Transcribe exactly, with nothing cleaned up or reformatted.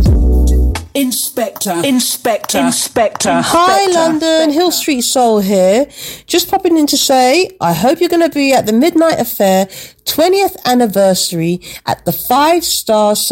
Inspector, Inspector, Inspector. Hi London, Hill Street Soul here. Just popping in to say, I hope you're going to be at the Midnight Affair twentieth anniversary at the Five Star